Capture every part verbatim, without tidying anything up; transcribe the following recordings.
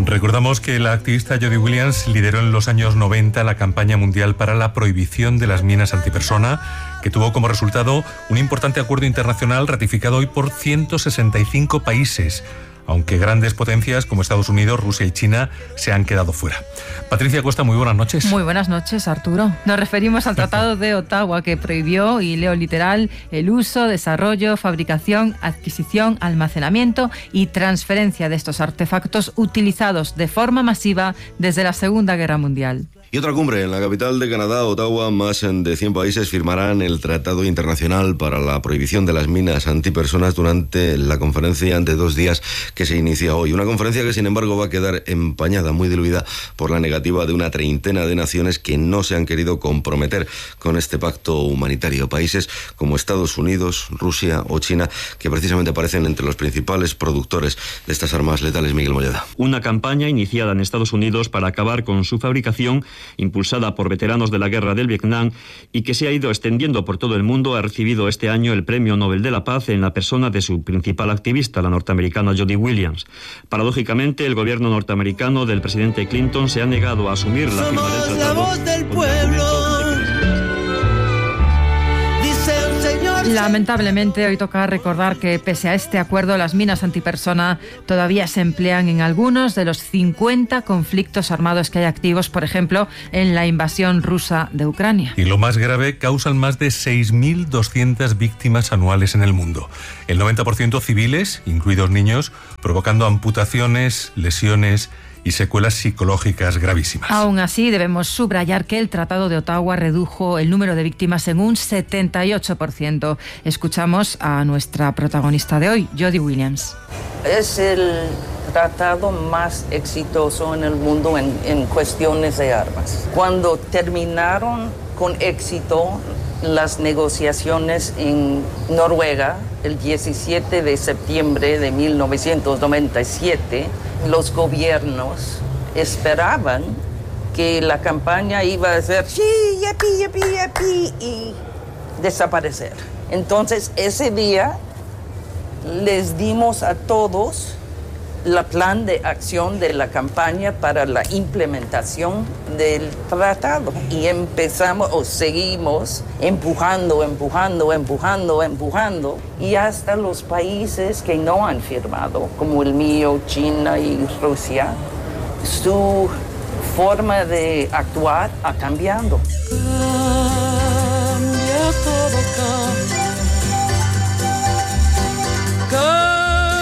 Recordamos que la activista Jody Williams lideró en los años noventa la campaña mundial para la prohibición de las minas antipersona, que tuvo como resultado un importante acuerdo internacional ratificado hoy por ciento sesenta y cinco países, aunque grandes potencias como Estados Unidos, Rusia y China se han quedado fuera. Patricia Costa, muy buenas noches. Muy buenas noches, Arturo. Nos referimos al Tratado de Ottawa, que prohibió, y leo literal, el uso, desarrollo, fabricación, adquisición, almacenamiento y transferencia de estos artefactos utilizados de forma masiva desde la Segunda Guerra Mundial. Y otra cumbre en la capital de Canadá, Ottawa. Más de cien países firmarán el Tratado Internacional para la prohibición de las minas antipersonas durante la conferencia de dos días que se inicia hoy. Una conferencia que, sin embargo, va a quedar empañada, muy diluida, por la negativa de una treintena de naciones que no se han querido comprometer con este pacto humanitario. Países como Estados Unidos, Rusia o China, que precisamente aparecen entre los principales productores de estas armas letales. Miguel Molleda. Una campaña iniciada en Estados Unidos para acabar con su fabricación, impulsada por veteranos de la guerra del Vietnam y que se ha ido extendiendo por todo el mundo, ha recibido este año el Premio Nobel de la Paz en la persona de su principal activista, la norteamericana Jody Williams. Paradójicamente, el gobierno norteamericano del presidente Clinton se ha negado a asumir la firma del tratado. La voz del pueblo. Lamentablemente, hoy toca recordar que, pese a este acuerdo, las minas antipersona todavía se emplean en algunos de los cincuenta conflictos armados que hay activos, por ejemplo, en la invasión rusa de Ucrania. Y lo más grave, causan más de seis mil doscientas víctimas anuales en el mundo. El noventa por ciento civiles, incluidos niños, provocando amputaciones, lesiones y secuelas psicológicas gravísimas. Aún así, debemos subrayar que el Tratado de Ottawa redujo el número de víctimas en un setenta y ocho por ciento. Escuchamos a nuestra protagonista de hoy, Jody Williams. Es el tratado más exitoso en el mundo en, en cuestiones de armas. Cuando terminaron con éxito las negociaciones en Noruega, el diecisiete de septiembre de mil novecientos noventa y siete, los gobiernos esperaban que la campaña iba a ser sí, yepi, yepi, yepi, y desaparecer. Entonces, ese día les dimos a todos el plan de acción de la campaña para la implementación del tratado. Y empezamos, o seguimos, empujando, empujando, empujando, empujando. Y hasta los países que no han firmado, como el mío, China y Rusia, su forma de actuar ha cambiado. Cambia todo, cambia. Cambia.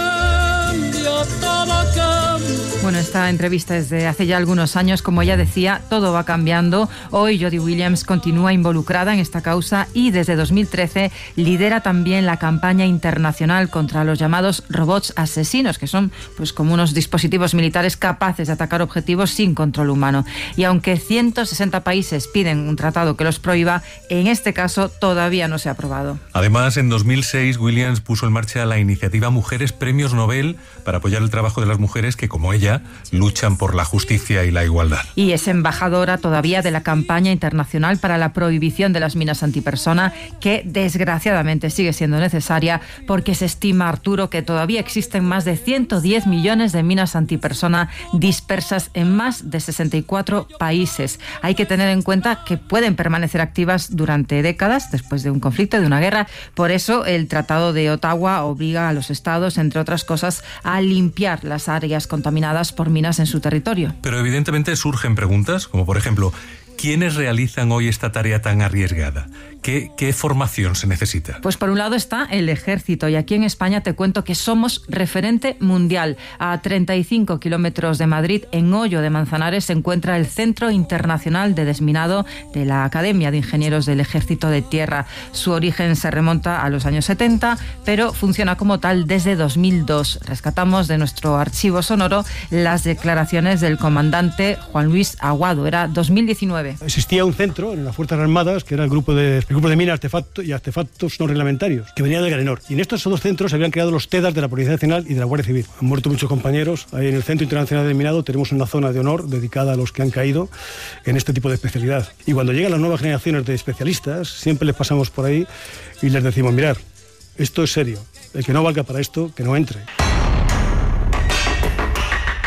Bueno, esta entrevista es de hace ya algunos años. Como ella decía, todo va cambiando. Hoy Jody Williams continúa involucrada en esta causa y desde dos mil trece lidera también la campaña internacional contra los llamados robots asesinos, que son pues como unos dispositivos militares capaces de atacar objetivos sin control humano. Y aunque ciento sesenta países piden un tratado que los prohíba, en este caso todavía no se ha aprobado. Además, en dos mil seis, Williams puso en marcha la iniciativa Mujeres Premios Nobel para apoyar el trabajo de las mujeres que, como ella, luchan por la justicia y la igualdad. Y es embajadora todavía de la campaña internacional para la prohibición de las minas antipersona, que desgraciadamente sigue siendo necesaria porque se estima, Arturo, que todavía existen más de ciento diez millones de minas antipersona dispersas en más de sesenta y cuatro países. Hay que tener en cuenta que pueden permanecer activas durante décadas después de un conflicto, de una guerra. Por eso el Tratado de Ottawa obliga a los estados, entre otras cosas, a limpiar las áreas contaminadas por minas en su territorio. Pero evidentemente surgen preguntas, como por ejemplo, ¿quiénes realizan hoy esta tarea tan arriesgada? ¿Qué, qué formación se necesita? Pues por un lado está el ejército, y aquí en España te cuento que somos referente mundial. A treinta y cinco kilómetros de Madrid, en Hoyo de Manzanares, se encuentra el Centro Internacional de Desminado de la Academia de Ingenieros del Ejército de Tierra. Su origen se remonta a los años setenta, pero funciona como tal desde dos mil dos. Rescatamos de nuestro archivo sonoro las declaraciones del comandante Juan Luis Aguado. Era dos mil diecinueve. Existía un centro en las Fuerzas Armadas que era el grupo de, el grupo de minas artefactos y artefactos no reglamentarios, que venía del Granor. Y en estos dos centros se habían creado los TEDAS de la Policía Nacional y de la Guardia Civil. Han muerto muchos compañeros. Ahí en el Centro Internacional de Minado tenemos una zona de honor dedicada a los que han caído en este tipo de especialidad. Y cuando llegan las nuevas generaciones de especialistas, siempre les pasamos por ahí y les decimos, mirad, esto es serio. El que no valga para esto, que no entre.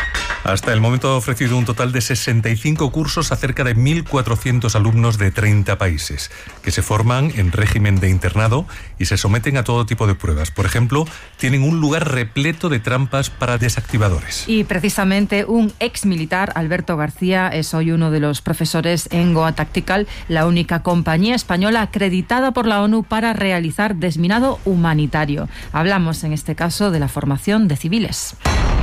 Hasta el momento ha ofrecido un total de sesenta y cinco cursos a cerca de mil cuatrocientos alumnos de treinta países, que se forman en régimen de internado y se someten a todo tipo de pruebas. Por ejemplo, tienen un lugar repleto de trampas para desactivadores. Y precisamente un ex militar, Alberto García, es hoy uno de los profesores en Goa Tactical, la única compañía española acreditada por la ONU para realizar desminado humanitario. Hablamos en este caso de la formación de civiles.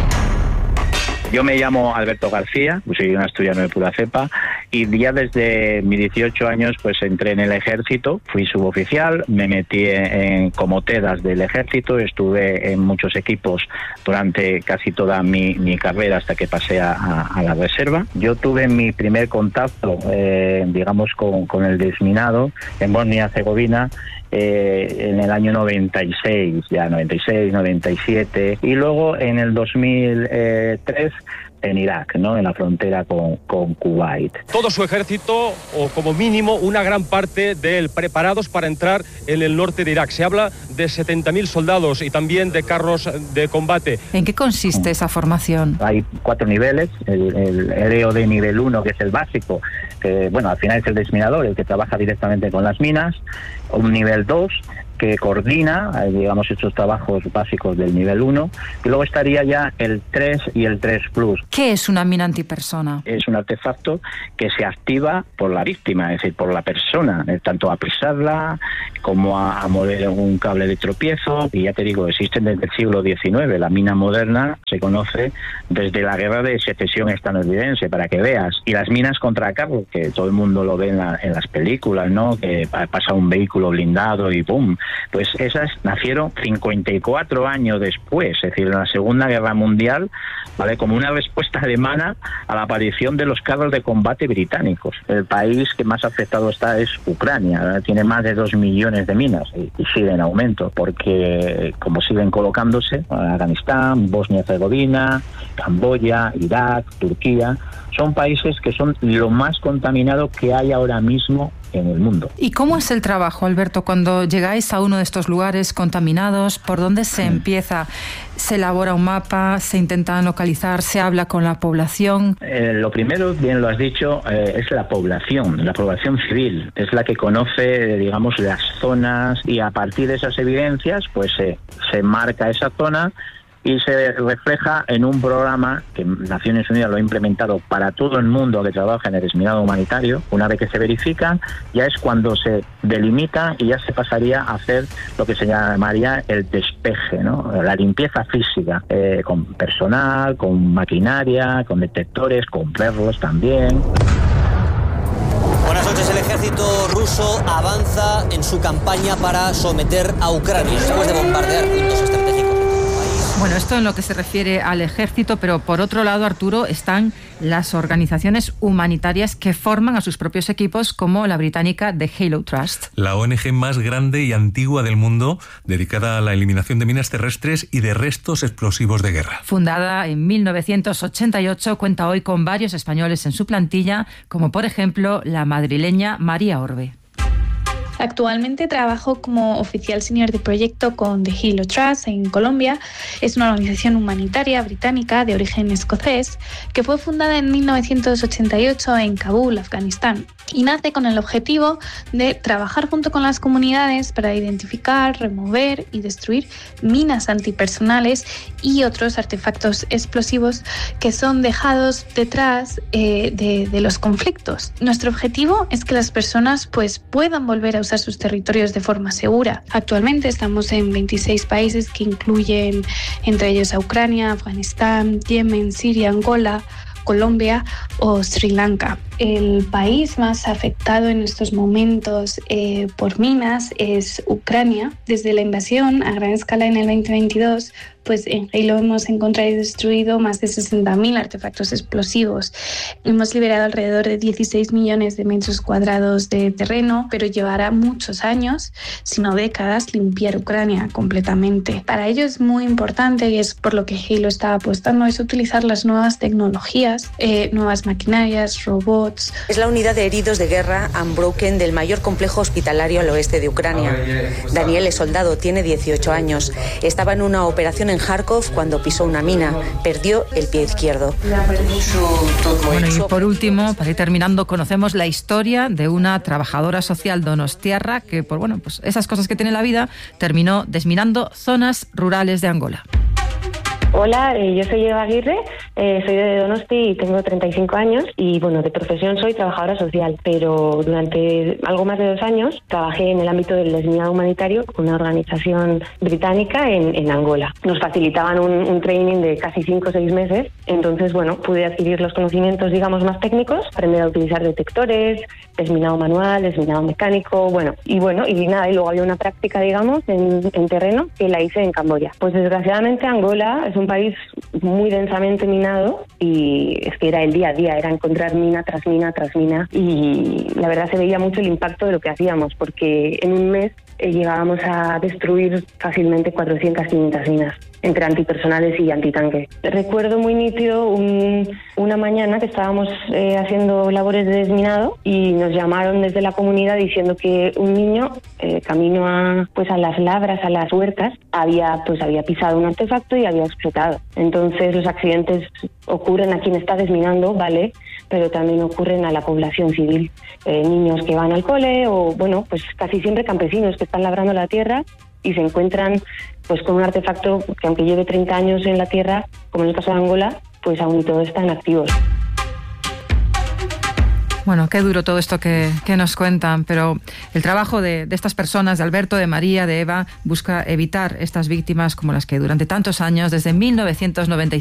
Yo me llamo Alberto García, soy un asturiano de pura cepa y ya desde mis dieciocho años pues entré en el ejército, fui suboficial, me metí en, como TEDAS del ejército, estuve en muchos equipos durante casi toda mi, mi carrera hasta que pasé a, a la reserva. Yo tuve mi primer contacto, eh, digamos, con, con el desminado en Bosnia-Herzegovina Eh, en el año noventa y seis, ya noventa y seis, noventa y siete, y luego en el dos mil tres en Irak, ¿no? En la frontera con, con Kuwait. Todo su ejército, o como mínimo una gran parte de él, preparados para entrar en el norte de Irak. Se habla de setenta mil soldados y también de carros de combate. ¿En qué consiste esa formación? Hay cuatro niveles, el, el R O de nivel uno, que es el básico, que bueno, al final es el desminador, el que trabaja directamente con las minas, un nivel dos, que coordina, digamos, estos trabajos básicos del nivel uno, y luego estaría ya el tres y el tres plus. ¿Qué es una mina antipersona? Es un artefacto que se activa por la víctima, es decir, por la persona, tanto a pisarla como a, a mover un cable de tropiezo, y ya te digo, existen desde el siglo diecinueve, la mina moderna se conoce desde la guerra de secesión estadounidense, para que veas, y las minas contra carro, que todo el mundo lo ve en, la, en las películas, ¿no? Que pasa un vehículo blindado y ¡pum! Pues esas nacieron cincuenta y cuatro años después, es decir, en la Segunda Guerra Mundial, ¿vale? Como una respuesta alemana a la aparición de los carros de combate británicos. El país que más afectado está es Ucrania, ¿verdad? Tiene más de dos millones de minas y, y sigue en aumento, porque como siguen colocándose, Afganistán, Bosnia-Herzegovina, Camboya, Irak, Turquía, son países que son lo más contaminado que hay ahora mismo en el mundo. ¿Y cómo es el trabajo, Alberto, cuando llegáis a uno de estos lugares contaminados? ¿Por dónde se mm. empieza? ¿Se elabora un mapa? ¿Se intenta localizar? ¿Se habla con la población? Eh, lo primero, bien lo has dicho, eh, es la población, la población civil. Es la que conoce, digamos, las zonas, y a partir de esas evidencias, pues eh, se marca esa zona y se refleja en un programa que Naciones Unidas lo ha implementado para todo el mundo que trabaja en el desminado humanitario. Una vez que se verifica, ya es cuando se delimita y ya se pasaría a hacer lo que se llamaría el despeje, ¿no? La limpieza física, eh, con personal, con maquinaria, con detectores, con perros también. Buenas noches. El ejército ruso avanza en su campaña para someter a Ucrania después de bombardear puntos estratégicos. Bueno, esto en lo que se refiere al ejército, pero por otro lado, Arturo, están las organizaciones humanitarias que forman a sus propios equipos, como la británica The Halo Trust. La O N G más grande y antigua del mundo, dedicada a la eliminación de minas terrestres y de restos explosivos de guerra. Fundada en mil novecientos ochenta y ocho, cuenta hoy con varios españoles en su plantilla, como por ejemplo la madrileña María Orbe. Actualmente trabajo como oficial senior de proyecto con The Halo Trust en Colombia. Es una organización humanitaria británica de origen escocés que fue fundada en mil novecientos ochenta y ocho en Kabul, Afganistán, y nace con el objetivo de trabajar junto con las comunidades para identificar, remover y destruir minas antipersonales y otros artefactos explosivos que son dejados detrás eh, de, de los conflictos. Nuestro objetivo es que las personas pues, puedan volver a usar sus territorios de forma segura. Actualmente estamos en veintiséis países que incluyen entre ellos a Ucrania, Afganistán, Yemen, Siria, Angola, Colombia o Sri Lanka. El país más afectado en estos momentos eh, por minas es Ucrania. Desde la invasión a gran escala en el veinte veintidós, pues en Halo hemos encontrado y destruido más de sesenta mil artefactos explosivos. Hemos liberado alrededor de dieciséis millones de metros cuadrados de terreno, pero llevará muchos años, si no décadas, limpiar Ucrania completamente. Para ello es muy importante, y es por lo que Halo está apostando, es utilizar las nuevas tecnologías, eh, nuevas maquinarias, robots, robots. Es la unidad de heridos de guerra Unbroken del mayor complejo hospitalario al oeste de Ucrania. Daniel es soldado, tiene dieciocho años. Estaba en una operación en Kharkov cuando pisó una mina. Perdió el pie izquierdo. Bueno, y por último, para ir terminando, conocemos la historia de una trabajadora social donostiarra que, por bueno, pues esas cosas que tiene la vida, terminó desminando zonas rurales de Angola. Hola, eh, yo soy Eva Aguirre, eh, soy de Donosti y tengo treinta y cinco años y bueno, de profesión soy trabajadora social, pero durante algo más de dos años trabajé en el ámbito del desminado humanitario con una organización británica en, en Angola. Nos facilitaban un, un training de casi cinco o seis meses, entonces bueno, pude adquirir los conocimientos digamos más técnicos, aprender a utilizar detectores, desminado manual, desminado mecánico, bueno, y bueno, y nada, y luego había una práctica digamos en, en terreno que la hice en Camboya. Pues desgraciadamente Angola es un país muy densamente minado y es que era el día a día, era encontrar mina tras mina tras mina y la verdad se veía mucho el impacto de lo que hacíamos porque en un mes eh, llegábamos a destruir fácilmente cuatrocientas, quinientas minas entre antipersonales y antitanque. Recuerdo muy nítido un, una mañana que estábamos eh, haciendo labores de desminado y nos llamaron desde la comunidad diciendo que un niño eh, camino a pues a las labras, a las huertas, había pues había pisado un artefacto y había explotado. Entonces los accidentes ocurren a quien está desminando, vale, pero también ocurren a la población civil, eh, niños que van al cole o bueno, pues casi siempre campesinos que están labrando la tierra y se encuentran pues con un artefacto que aunque lleve treinta años en la tierra, como en el caso de Angola, pues aún y todo están activos. Bueno, qué duro todo esto que, que nos cuentan, pero el trabajo de, de estas personas, de Alberto, de María, de Eva, busca evitar estas víctimas como las que durante tantos años, desde mil novecientos noventa y cinco,